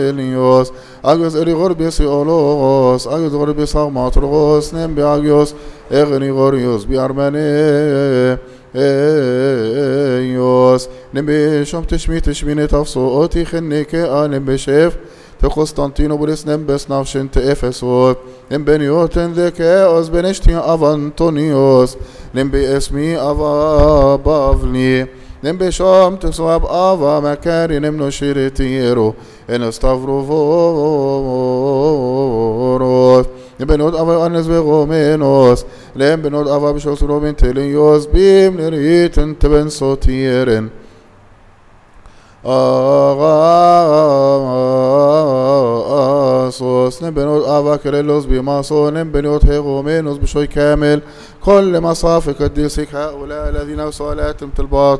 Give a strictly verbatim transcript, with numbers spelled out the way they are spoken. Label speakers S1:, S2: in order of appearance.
S1: Elios, Agus Erigorbius Olos, Agus Gorbis Armatrogos, Nembiagios, Erenigorios, Biarmane, Eios, Nembisham Tishmi Tishmini Tafso, Oti Chenike, Anembeshef, te Constantinopolis nembes navshin te Efeso, nembenioten deke os beneshtia avantonios, nembe esmi ava bavli, nembe sham te soab ava makari nemno shiritiero, en stavrovoros, nembenot ava anes vegomenos, nembenot ava bishos robin telios bim neriten teben sotieren. آغاصوص نبنوت آبا كريلوس بماسو نبنوت هيغومينوس بشوي كامل كل مصافي قديسك هؤلاء الذين صلاتهم الباط